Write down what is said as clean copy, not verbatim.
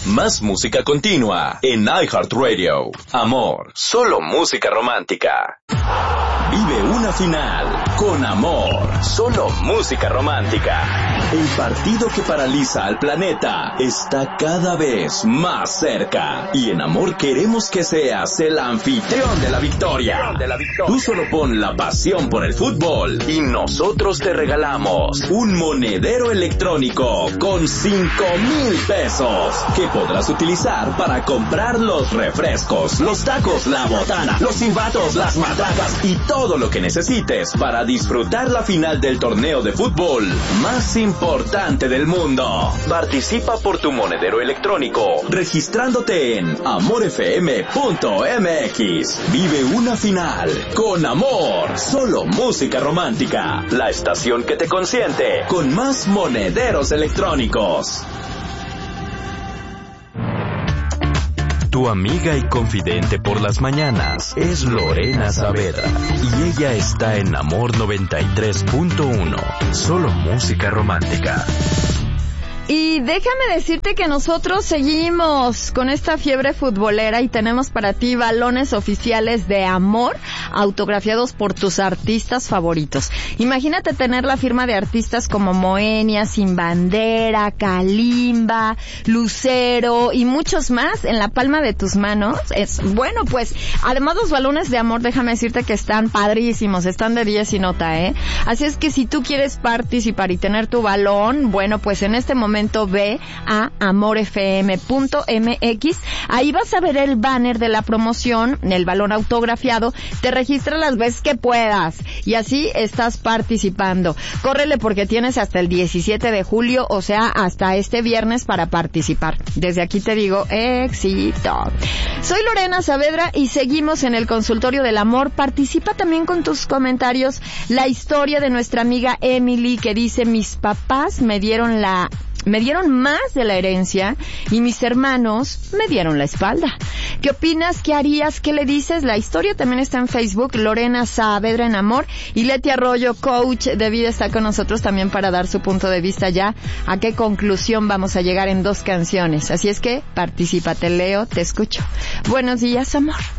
Más música continua en iHeartRadio. Amor, solo música romántica. Vive una final con Amor, solo música romántica. El partido que paraliza al planeta está cada vez más cerca. Y en Amor queremos que seas el anfitrión de la victoria. Tú solo pon la pasión por el fútbol y nosotros te regalamos un monedero electrónico con 5,000 pesos que podrás utilizar para comprar los refrescos, los tacos, la botana, los silbatos, las matracas y todo lo que necesites para disfrutar la final del torneo de fútbol más importante del mundo. Participa por tu monedero electrónico registrándote en amorfm.mx. Vive una final con Amor, solo música romántica. La estación que te consiente con más monederos electrónicos. Tu amiga y confidente por las mañanas es Lorena Saavedra y ella está en Amor 93.1, solo música romántica. Y déjame decirte que nosotros seguimos con esta fiebre futbolera y tenemos para ti balones oficiales de Amor autografiados por tus artistas favoritos. Imagínate tener la firma de artistas como Moenia, Sin Bandera, Kalimba, Lucero y muchos más en la palma de tus manos. Bueno, pues además los balones de Amor, déjame decirte que están padrísimos, están de 10 y nota, ¿eh? Así es que si tú quieres participar y tener tu balón, bueno, pues en este momento ve a amorfm.mx, ahí vas a ver el banner de la promoción, el balón autografiado, te registras las veces que puedas y así estás participando. Córrele porque tienes hasta el 17 de julio, o sea, hasta este viernes para participar. Desde aquí te digo, éxito. Soy Lorena Saavedra y seguimos en el consultorio del amor. Participa también con tus comentarios la historia de nuestra amiga Emily que dice: mis papás me dieron más de la herencia y mis hermanos me dieron la espalda. ¿Qué opinas? ¿Qué harías? ¿Qué le dices? La historia también está en Facebook, Lorena Saavedra en Amor, y Leti Arroyo, coach de vida, está con nosotros también para dar su punto de vista ya a qué conclusión vamos a llegar en 2 canciones. Así es que participa, te leo, te escucho. Buenos días, amor.